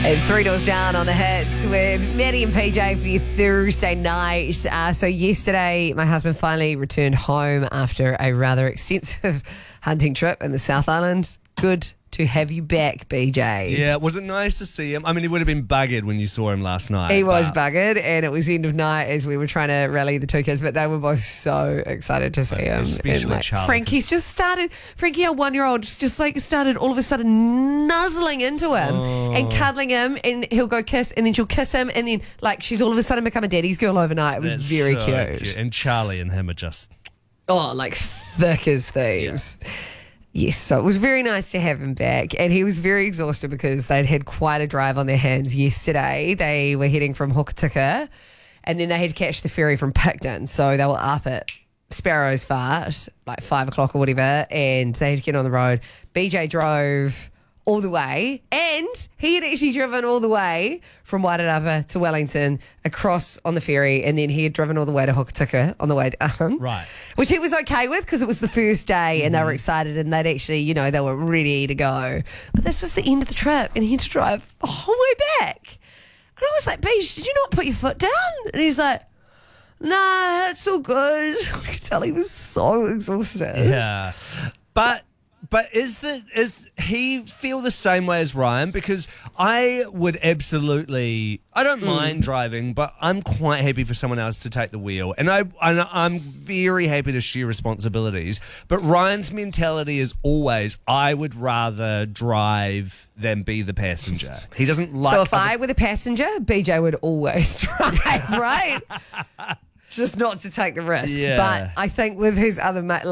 It's Three Doors Down on the Hits with Maddie and PJ for your Thursday night. So yesterday, my husband finally returned home after a rather extensive hunting trip in the South Island. Good to have you back, BJ. Yeah, was it nice to see him? I mean, he would have been buggered when you saw him last night. He was buggered, and it was end of night as we were trying to rally the two kids, but they were both so excited to see him. Especially Charlie. Frankie's just started, Frankie, our 1-year-old, just started all of a sudden nuzzling into him and cuddling him, and he'll go kiss, and then she'll kiss him, and then she's all of a sudden become a daddy's girl overnight. It was very cute. And Charlie and him are just... thick as thieves. Yeah. Yes, so it was very nice to have him back, and he was very exhausted because they'd had quite a drive on their hands yesterday. They were heading from Hokitika, and then they had to catch the ferry from Picton, so they were up at Sparrow's Fart, 5 o'clock or whatever, and they had to get on the road. BJ drove all the way, and he had actually driven all the way from Wairarapa to Wellington, across on the ferry, and then he had driven all the way to Hokitika on the way down. Right. Which he was okay with because it was the first day and they were excited and they'd actually, they were ready to go. But this was the end of the trip and he had to drive the whole way back. And I was like, Beej, did you not put your foot down? And he's like, nah, it's all good. I could tell he was so exhausted. Yeah. But is he feel the same way as Ryan? Because I would absolutely, I don't mind driving, but I'm quite happy for someone else to take the wheel, and I'm very happy to share responsibilities. But Ryan's mentality is always, I would rather drive than be the passenger. He doesn't like. So if I were the passenger, BJ would always drive, right? Just not to take the risk. Yeah. But I think with his other mate,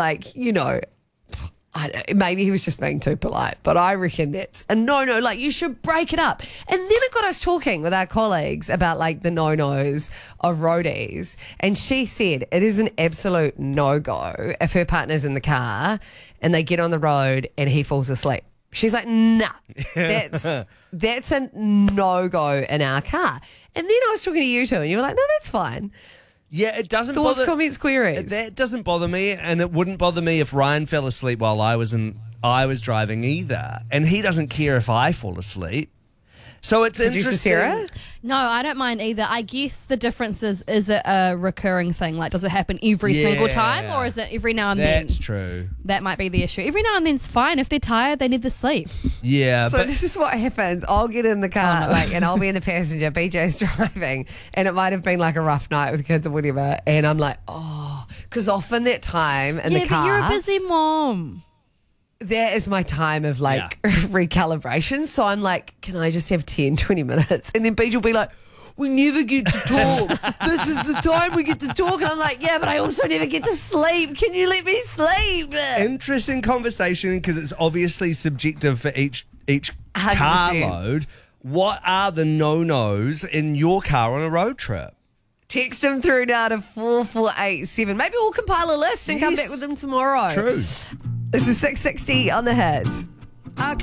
maybe he was just being too polite, but I reckon that's a no-no. You should break it up. And then it got us talking with our colleagues about the no-nos of roadies. And she said it is an absolute no-go if her partner's in the car and they get on the road and he falls asleep. She's like, nah, that's a no-go in our car. And then I was talking to you two and you were like, no, that's fine. Yeah, it doesn't Thoughts, bother. comments, queries. That doesn't bother me, and it wouldn't bother me if Ryan fell asleep while I was driving either. And he doesn't care if I fall asleep. So it's Producer interesting. Sarah? No, I don't mind either. I guess the difference is it a recurring thing? Does it happen every single time, or is it every now and then? That's true. That might be the issue. Every now and then's fine. If they're tired, they need the sleep. Yeah. So this is what happens. I'll get in the car, and I'll be in the passenger. BJ's driving, and it might have been a rough night with kids or whatever. And I'm like, because often that time in the car, but you're a busy mom. that is my time of recalibration. So I'm like, can I just have 10, 20 minutes? And then BJ will be like, we never get to talk. This is the time we get to talk. And I'm like, yeah, but I also never get to sleep. Can you let me sleep? Interesting conversation, because it's obviously subjective for each 100%. car load. What are the no-nos in your car on a road trip? Text them through now to 4487. Maybe we'll compile a list and come back with them tomorrow. True. This is 660 on the Hits.